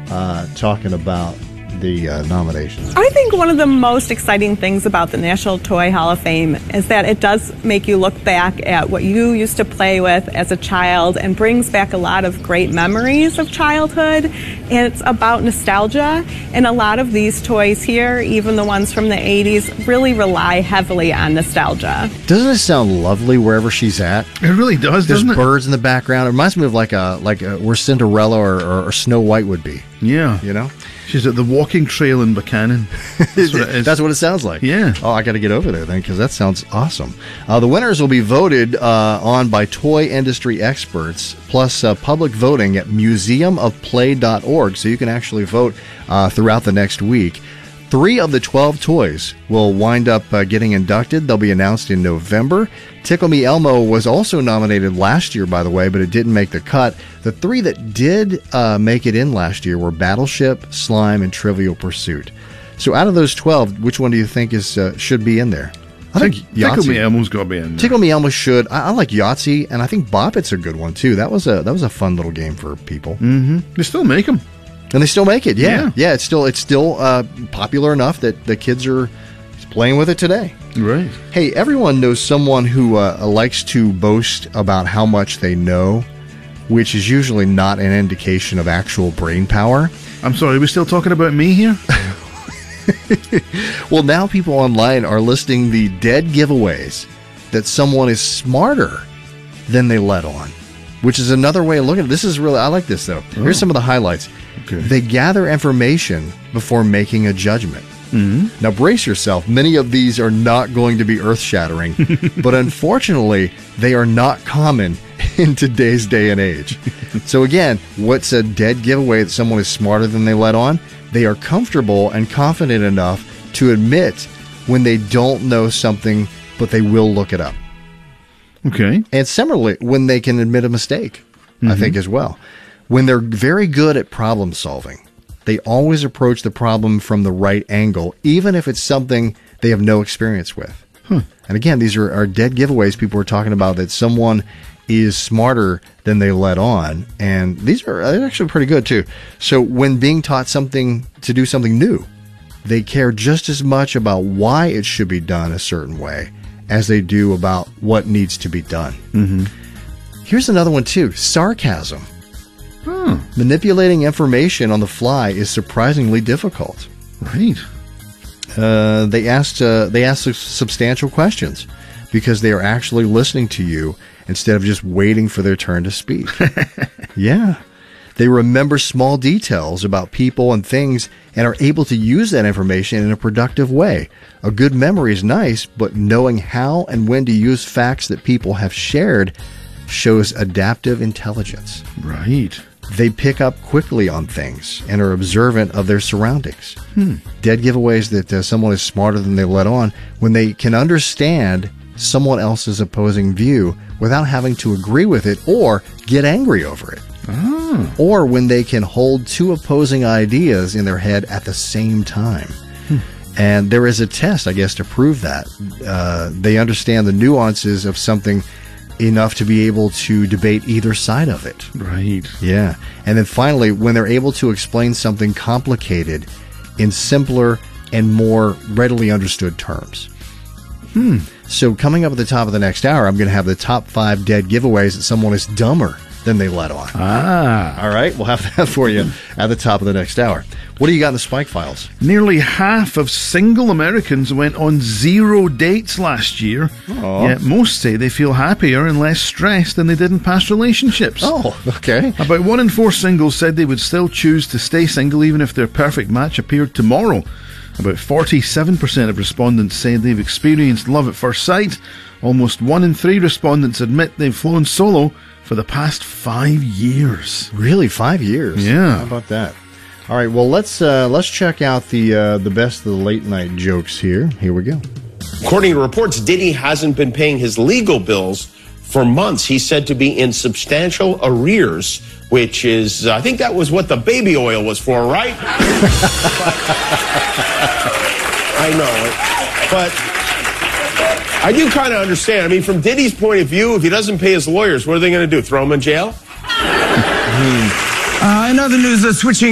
talking about the nominations. I think one of the most exciting things about the National Toy Hall of Fame is that it does make you look back at what you used to play with as a child and brings back a lot of great memories of childhood. And it's about nostalgia. And a lot of these toys here, even the ones from the 80s, really rely heavily on nostalgia. Doesn't it sound lovely wherever she's at? It really does, There's doesn't it? birds in the background. It reminds me of like where Cinderella or Snow White would be. Yeah. You know? She's at the walking trail in Buchanan. That's what it is. That's what it sounds like. Yeah. Oh, I got to get over there then because that sounds awesome. The winners will be voted on by toy industry experts, plus public voting at museumofplay.org, so you can actually vote throughout the next week. 3 of the 12 toys will wind up getting inducted. They'll be announced in November. Tickle Me Elmo was also nominated last year, by the way, but it didn't make the cut. The 3 that did make it in last year were Battleship, Slime, and Trivial Pursuit. So out of those 12, which one do you think should be in there? I think Yahtzee. Tickle Me Elmo's got to be in there. Tickle Me Elmo should. I like Yahtzee, and I think Bop It's a good one, too. That was a fun little game for people. Mm-hmm. They still make them. And they still make it, yeah. It's still popular enough that the kids are playing with it today. Right. Hey, everyone knows someone who likes to boast about how much they know, which is usually not an indication of actual brain power. I'm sorry, are we still talking about me here? Well, now people online are listing the dead giveaways that someone is smarter than they let on, which is another way of looking at it. This is really, I like this, though. Oh. Here's some of the highlights. Okay. They gather information before making a judgment. Mm-hmm. Now, brace yourself. Many of these are not going to be earth-shattering, but unfortunately, they are not common in today's day and age. So again, what's a dead giveaway that someone is smarter than they let on? They are comfortable and confident enough to admit when they don't know something, but they will look it up. Okay. And similarly, when they can admit a mistake, I think as well. When they're very good at problem solving, they always approach the problem from the right angle, even if it's something they have no experience with. And again, these are dead giveaways people are talking about that someone is smarter than they let on. And these are actually pretty good, too. So when being taught something to do something new, they care just as much about why it should be done a certain way as they do about what needs to be done. Mm-hmm. Here's another one, too. Sarcasm. Manipulating information on the fly is surprisingly difficult. Right. They asked substantial questions because they are actually listening to you instead of just waiting for their turn to speak. Yeah. They remember small details about people and things and are able to use that information in a productive way. A good memory is nice, but knowing how and when to use facts that people have shared shows adaptive intelligence. Right. They pick up quickly on things and are observant of their surroundings. Dead giveaways that someone is smarter than they let on when they can understand someone else's opposing view without having to agree with it or get angry over it. Or when they can hold 2 opposing ideas in their head at the same time. And there is a test, I guess, to prove that. They understand the nuances of something enough to be able to debate either side of it. Right. Yeah. And then finally, when they're able to explain something complicated in simpler and more readily understood terms. So coming up at the top of the next hour, I'm going to have the top 5 dead giveaways that someone is dumber than they let on. All right. We'll have that for you at the top of the next hour. What do you got in the Spike Files? Nearly half of single Americans went on 0 dates last year. Yet most say they feel happier and less stressed than they did in past relationships. Oh, okay. About 1 in 4 singles said they would still choose to stay single even if their perfect match appeared tomorrow. About 47% of respondents said they've experienced love at first sight. Almost 1 in 3 respondents admit they've flown solo for the past 5 years. Really, 5 years? Yeah. How about that? All right, well, let's check out the best of the late night jokes here. Here we go. According to reports, Diddy hasn't been paying his legal bills for months. He's said to be in substantial arrears, which is, I think that was what the baby oil was for, right? I know, but I do kind of understand. I mean, from Diddy's point of view, if he doesn't pay his lawyers, what are they going to do? Throw him in jail? In other news, switching